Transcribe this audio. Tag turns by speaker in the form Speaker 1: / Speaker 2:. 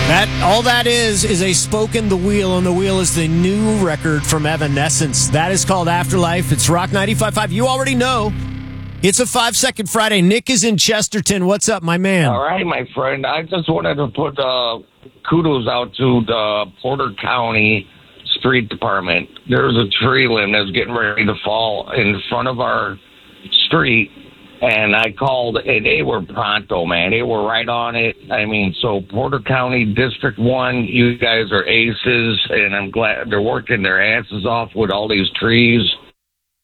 Speaker 1: All that is a Spoke in the Wheel, and the wheel is the new record from Evanescence. That is called Afterlife. It's Rock 95.5. You already know. It's a 5-Second Friday. Nick is in Chesterton. What's up, my man?
Speaker 2: All right, my friend. I just wanted to put kudos out to the Porter County Street Department. There's a tree limb that's getting ready to fall in front of our street. And I called, and they were pronto, man. They were right on it. I mean, so Porter County District 1, you guys are aces, and I'm glad they're working their asses off with all these trees.